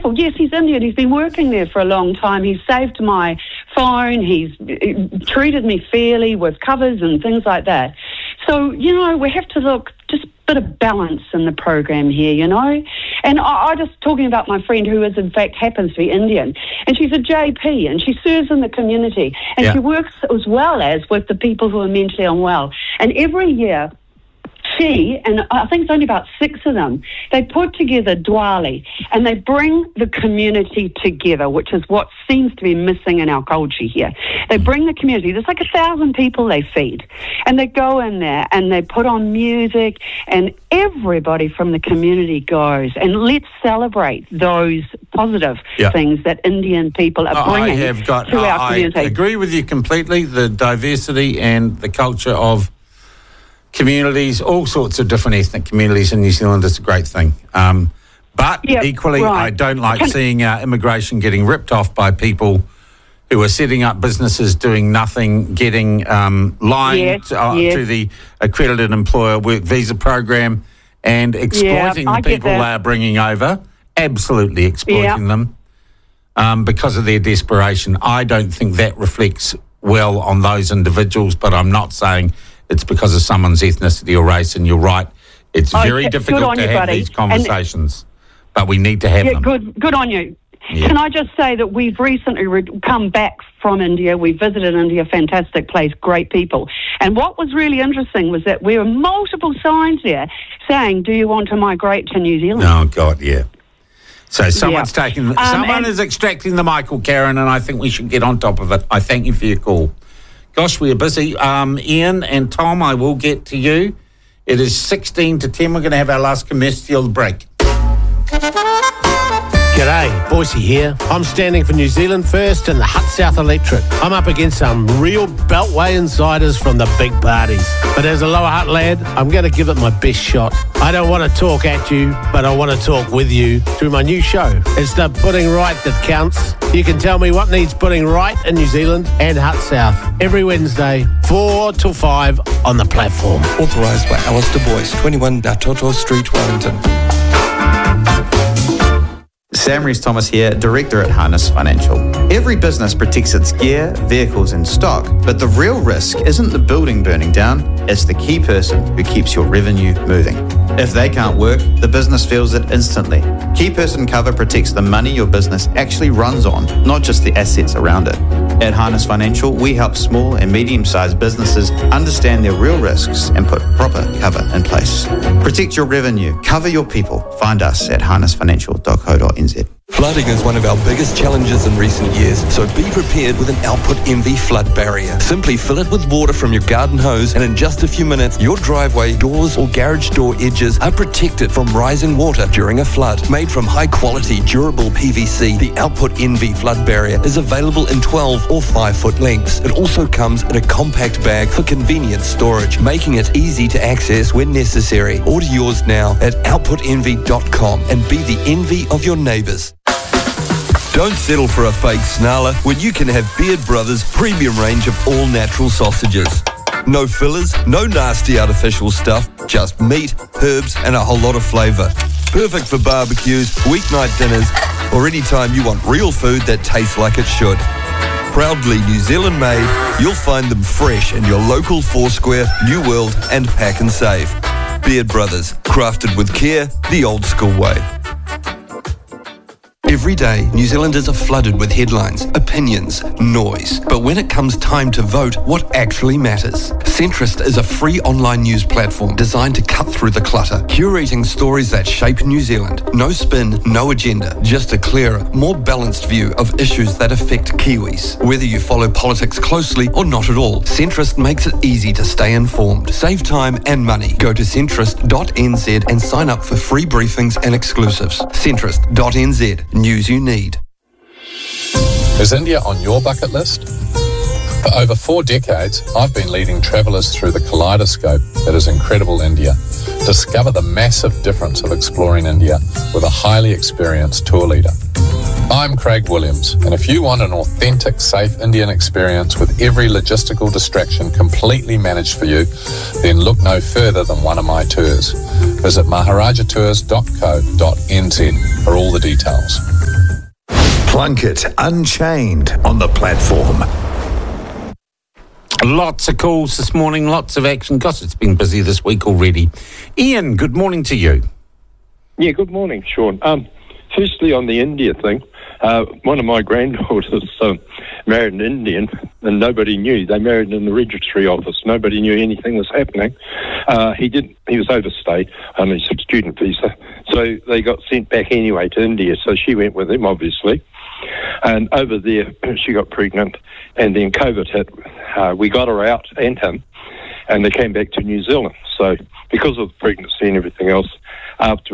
wonderful. Yes, he's Indian. He's been working there for a long time. He's saved my phone. He's treated me fairly with covers and things like that. So, we have to look, just a bit of balance in the program here, And I just talking about my friend who is, in fact, happens to be Indian. And she's a JP, and she serves in the community. And she works as well as with the people who are mentally unwell. And every year, she, and I think it's only about 6 of them, they put together Diwali, and they bring the community together, which is what seems to be missing in our culture here. They bring the community. There's like 1,000 people they feed, and they go in there and they put on music, and everybody from the community goes, and let's celebrate those positive things that Indian people are bringing to our community. I agree with you completely. The diversity and the culture of communities, all sorts of different ethnic communities in New Zealand is a great thing. But equally, I don't like seeing immigration getting ripped off by people who are setting up businesses, doing nothing, getting lying to the accredited employer work visa program and exploiting the people they are bringing over, absolutely exploiting them because of their desperation. I don't think that reflects well on those individuals, but I'm not saying it's because of someone's ethnicity or race, and you're right. It's very difficult to have these conversations, but we need to have them. Good on you. Yeah. Can I just say that we've recently come back from India. We visited India, fantastic place, great people. And what was really interesting was that there were multiple signs there saying, do you want to migrate to New Zealand? Oh, God, yeah. So someone's taking... someone is extracting the Michael, Karen, and I think we should get on top of it. I thank you for your call. Gosh, we're busy. Ian and Tom, I will get to you. It is 16 to 10. We're going to have our last commercial break. G'day, Boise here. I'm standing for New Zealand First and the Hutt South Electorate. I'm up against some real Beltway insiders from the big parties. But as a Lower Hutt lad, I'm going to give it my best shot. I don't want to talk at you, but I want to talk with you through my new show. It's the Putting Right that counts. You can tell me what needs putting right in New Zealand and Hutt South every Wednesday, 4 till 5 on the platform. Authorised by Alistair Boyce, 21 Natoto Street, Wellington. Sam Rees-Thomas here, Director at Harness Financial. Every business protects its gear, vehicles and stock, but the real risk isn't the building burning down, it's the key person who keeps your revenue moving. If they can't work, the business feels it instantly. Key person cover protects the money your business actually runs on, not just the assets around it. At Harness Financial, we help small and medium-sized businesses understand their real risks and put proper cover in place. Protect your revenue, cover your people. Find us at harnessfinancial.co.nz. Flooding is one of our biggest challenges in recent years, so be prepared with an Output MV flood barrier. Simply fill it with water from your garden hose, and in just a few minutes, your driveway, doors or garage door edges are protected from rising water during a flood. Made from high-quality, durable PVC, the Output MV flood barrier is available in 12 or 5-foot lengths. It also comes in a compact bag for convenient storage, making it easy to access when necessary. Order yours now at outputenvy.com and be the envy of your neighbours. Don't settle for a fake snarler when you can have Beard Brothers' premium range of all-natural sausages. No fillers, no nasty artificial stuff, just meat, herbs and a whole lot of flavour. Perfect for barbecues, weeknight dinners or any time you want real food that tastes like it should. Proudly New Zealand made, you'll find them fresh in your local Foursquare, New World and Pack and Save. Beard Brothers, crafted with care, the old school way. Every day, New Zealanders are flooded with headlines, opinions, noise. But when it comes time to vote, what actually matters? Centrist is a free online news platform designed to cut through the clutter, curating stories that shape New Zealand. No spin, no agenda, just a clearer, more balanced view of issues that affect Kiwis. Whether you follow politics closely or not at all, Centrist makes it easy to stay informed. Save time and money. Go to centrist.nz and sign up for free briefings and exclusives. Centrist.nz. News you need. Is India on your bucket list? For over 4 decades, I've been leading travellers through the kaleidoscope that is incredible India. Discover the massive difference of exploring India with a highly experienced tour leader. I'm Craig Williams, and if you want an authentic, safe Indian experience with every logistical distraction completely managed for you, then look no further than one of my tours. Visit maharajatours.co.nz for all the details. Plunkett Unchained on the platform. Lots of calls this morning, lots of action. Gosh, it's been busy this week already. Ian, good morning to you. Yeah, good morning, Sean. Firstly, on the India thing, one of my granddaughters married an Indian, and nobody knew. They married in the registry office. Nobody knew anything was happening. He was overstayed on his student visa, so they got sent back anyway to India. So she went with him, obviously. And over there, she got pregnant, and then COVID hit. We got her out and him, and they came back to New Zealand. So because of the pregnancy and everything else, after